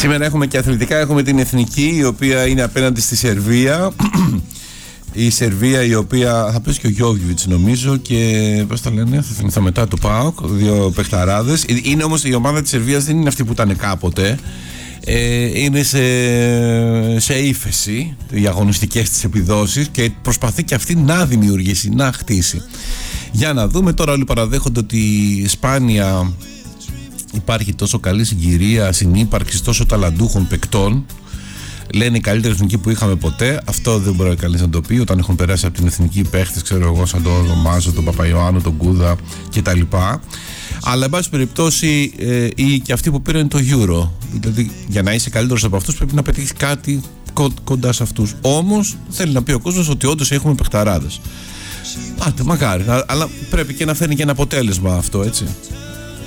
Σήμερα έχουμε και αθλητικά, έχουμε την Εθνική, η οποία είναι απέναντι στη Σερβία. Η Σερβία, η οποία θα παίζει και ο Γιώβιβιτς νομίζω, και πώς τα λένε, θα θυμηθώ μετά, το ΠΑΟΚ, δύο παιχταράδες. Είναι όμως η ομάδα της Σερβίας, δεν είναι αυτή που ήταν κάποτε. Είναι σε ύφεση οι αγωνιστικές της επιδόσεις και προσπαθεί και αυτή να δημιουργήσει, να χτίσει. Για να δούμε τώρα, όλοι παραδέχονται ότι σπάνια υπάρχει τόσο καλή συγκυρία συνύπαρξης τόσο ταλαντούχων παικτών. Λένε η καλύτερη εθνική που είχαμε ποτέ. Αυτό δεν μπορεί κανείς να το πει όταν έχουν περάσει από την εθνική παίχτες, ξέρω εγώ, σαν τον Μάζο, τον Παπαϊωάννου, τον Κούδα κτλ. Αλλά εν πάση περιπτώσει ή και αυτοί που πήραν το Euro. Δηλαδή, για να είσαι καλύτερος από αυτούς πρέπει να πετύχεις κάτι κοντά σε αυτούς. Όμως θέλει να πει ο κόσμος ότι όντως έχουμε παιχταράδες. Άτε, μακάρι, αλλά πρέπει και να φέρνει και ένα αποτέλεσμα αυτό, έτσι.